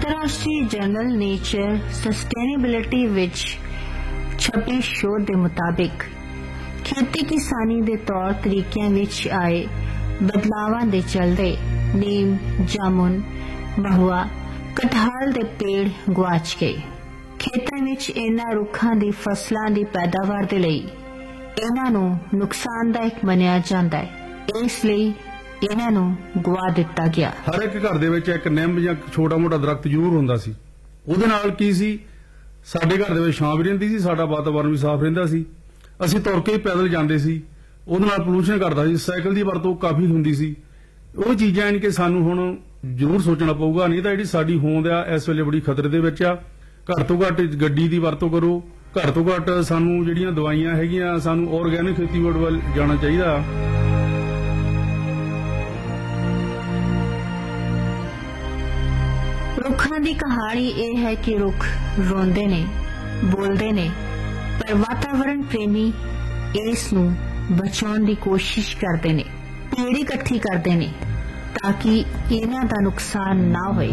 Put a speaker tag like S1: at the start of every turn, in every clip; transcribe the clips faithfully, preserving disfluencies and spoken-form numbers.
S1: अंतरराष्ट्रीय journal nature sustainability विच छपे शोध के मुताबिक खेती किसानी के तौर तरीकों विच आए बदलावां दे चलते नीम, जामुन, महुआ, कटहल के पेड़ गुआच गए। खेतों विच इन्हां रुखां दी फसलां दी पैदावार दे लई इन्हां नूं नुकसानदायक मनिया जांदा है, इसलिए इन्हां नूं गुआ दिता गया।
S2: हर एक घर दे विच एक निंब जां छोटा मोटा दरख्त जरूर हुंदा सी। ਉਹਦੇ ਨਾਲ ਕੀ ਸੀ, ਸਾਡੇ ਘਰ ਦੇ ਵਿੱਚ ਛਾਂ ਵੀ ਰਹਿੰਦੀ ਸੀ, ਸਾਡਾ ਵਾਤਾਵਰਨ ਵੀ ਸਾਫ਼ ਰਹਿੰਦਾ ਸੀ। ਅਸੀਂ ਤੁਰ ਕੇ ਹੀ ਪੈਦਲ ਜਾਂਦੇ ਸੀ, ਉਹਦੇ ਨਾਲ ਪੋਲੂਸ਼ਨ ਘਟਦਾ ਸੀ, ਸਾਈਕਲ ਦੀ ਵਰਤੋਂ ਕਾਫੀ ਹੁੰਦੀ ਸੀ। ਉਹ ਚੀਜ਼ਾਂ ਯਾਨੀ ਕਿ ਸਾਨੂੰ ਹੁਣ ਜ਼ਰੂਰ ਸੋਚਣਾ ਪਊਗਾ, ਨਹੀਂ ਤਾਂ ਜਿਹੜੀ ਸਾਡੀ ਹੋਂਦ ਆ ਇਸ ਵੇਲੇ ਬੜੀ ਖਤਰੇ ਦੇ ਵਿੱਚ ਆ। ਘੱਟ ਤੋਂ ਘੱਟ ਗੱਡੀ ਦੀ ਵਰਤੋਂ ਕਰੋ, ਘੱਟ ਤੋਂ ਘੱਟ ਸਾਨੂੰ ਜਿਹੜੀਆਂ ਦਵਾਈਆਂ ਹੈਗੀਆਂ ਸਾਨੂੰ ਆਰਗੈਨਿਕ ਖੇਤੀਬਾੜੀ ਵੱਲ ਜਾਣਾ ਚਾਹੀਦਾ।
S1: रुखां दी कहानी यह है कि रुख रोंदे ने, बोलदे ने, पर वातावरण प्रेमी इस नूं बचाउण दी कोशिश करदे ने, पीढ़ी इकट्ठी करदे ने ताकि इन्हां दा नुकसान ना होए।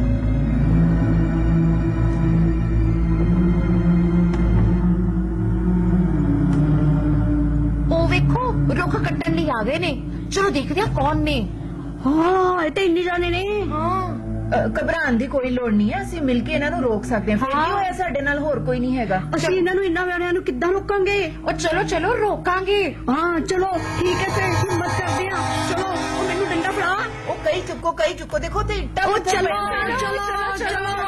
S3: ओ वेखो रुख कट्टण लई आ गए ने, चलो देखदे आ कौन ने।
S1: हाँ ये तो इन्ने जाने ने।
S3: हाँ
S4: घबराने की कोई लोड़ नहीं है, ਅਸੀਂ ਮਿਲ ਕੇ ਇਹਨਾਂ ਨੂੰ ਰੋਕ ਸਕਦੇ ਹਾਂ। ਫਿਰ ਕੀ ਹੋਇਆ, ਸਾਡੇ ਨਾਲ ਹੋਰ ਕੋਈ ਨਹੀਂ ਹੈਗਾ।
S1: ਅਸੀਂ ਇਹਨਾਂ ਨੂੰ ਇੰਨਾ ਵਿਆਣਿਆਂ ਨੂੰ ਕਿੱਦਾਂ ਰੋਕਾਂਗੇ?
S3: ਉਹ ਚਲੋ ਚਲੋ ਰੋਕਾਂਗੇ।
S1: ਹਾਂ ਚਲੋ ਠੀਕ ਹੈ, ਫਿਰ ਹਿੰਮਤ ਕਰਦੇ ਹਾਂ। ਚਲੋ ਉਹ ਮੈਨੂੰ ਡੰਡਾ ਫੜਾ।
S4: ਉਹ ਕਈ ਚੁੱਕੋ ਕਈ ਚੁੱਕੋ, ਦੇਖੋ ਤੇ ਇੱਟਾਂ
S1: ਚਲੋ ਚਲੋ ਚਲੋ।